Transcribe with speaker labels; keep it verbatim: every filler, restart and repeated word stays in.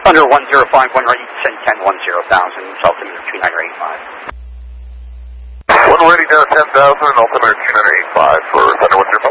Speaker 1: Thunder one zero five, one ready, descend ten one zero thousand, altimeter two nine eight five.
Speaker 2: one ready down ten thousand, altimeter two nine eight five for Thunder one zero five.